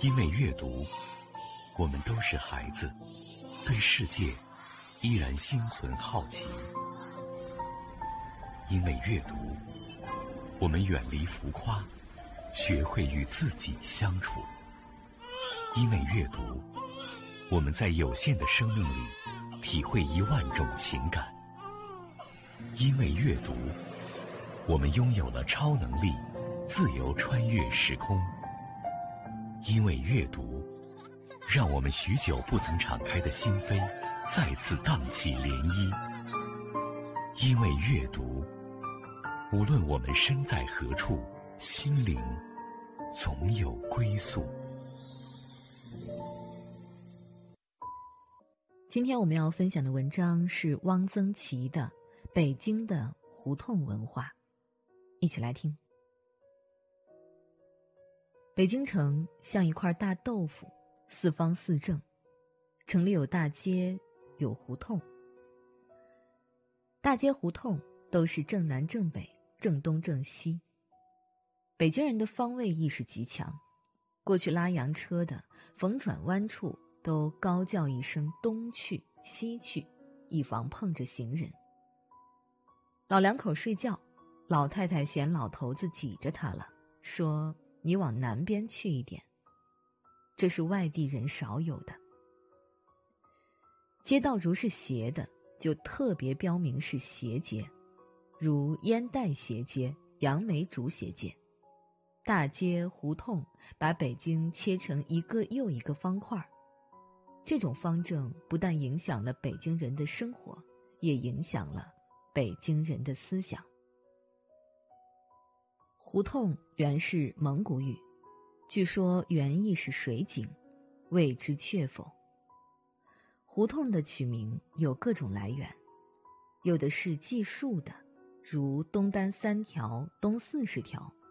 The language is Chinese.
因为阅读，我们都是孩子，对世界依然心存好奇。因为阅读，我们远离浮夸，学会与自己相处。因为阅读，我们在有限的生命里体会10000种情感。因为阅读，我们拥有了超能力，自由穿越时空。因为阅读，让我们许久不曾敞开的心扉再次荡起涟漪。因为阅读，无论我们身在何处，心灵总有归宿。 今天我们要分享的文章是汪曾祺的《北京的胡同文化》，一起来听。北京城像一块大豆腐，四方四正，城里有大街，有胡同。大街胡同都是正南正北，正东正西。北京人的方位意识极强，过去拉洋车的逢转弯处都高叫一声东去西去，以防碰着行人。老两口睡觉，老太太嫌老头子挤着他了，说你往南边去一点。这是外地人少有的。街道如是斜的，就特别标明是斜街，如烟袋斜街、杨梅竹斜街。大街胡同把北京切成一个又一个方块，这种方正不但影响了北京人的生活，也影响了北京人的思想。胡同原是蒙古语，据说原意是水井，未知确否。胡同的取名有各种来源，有的是计数的，如东单3条、东40条，